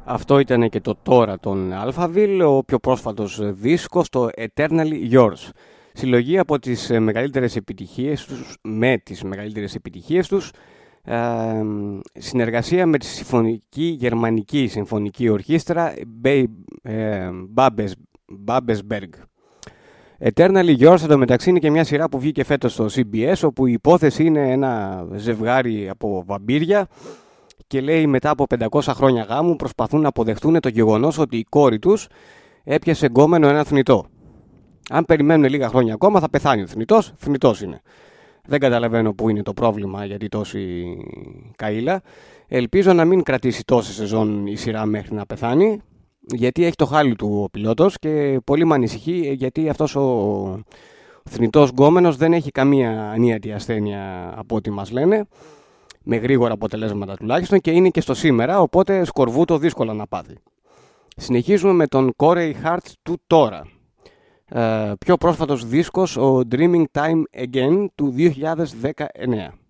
Αυτό ήταν και το τώρα των Alphaville, ο πιο πρόσφατος δίσκος, το Eternally Yours. Συλλογή από τις μεγαλύτερες επιτυχίες τους, με τις μεγαλύτερες επιτυχίες τους, συνεργασία με τη γερμανική συμφωνική ορχήστρα Babelsberg. Eternally Yours εντωμεταξύ είναι και μια σειρά που βγήκε φέτος στο CBS, όπου η υπόθεση είναι ένα ζευγάρι από βαμπύρια και λέει μετά από 500 χρόνια γάμου προσπαθούν να αποδεχτούν το γεγονός ότι η κόρη τους έπιασε γκόμενο ένα θνητό. Αν περιμένουν λίγα χρόνια ακόμα θα πεθάνει ο θνητός, θνητός είναι. Δεν καταλαβαίνω πού είναι το πρόβλημα, γιατί τόση καΐλα. Ελπίζω να μην κρατήσει τόση σεζόν η σειρά μέχρι να πεθάνει, γιατί έχει το χάλι του ο πιλότος και πολύ με ανησυχεί, γιατί αυτός ο θνητός γκόμενος δεν έχει καμία ανίατη ασθένεια από ό,τι μας λένε, με γρήγορα αποτελέσματα τουλάχιστον, και είναι και στο σήμερα, οπότε σκορβούτο δύσκολα να πάθει. Συνεχίζουμε με τον Corey Hart του τώρα. Πιο πρόσφατος δίσκος, ο Dreaming Time Again του 2019.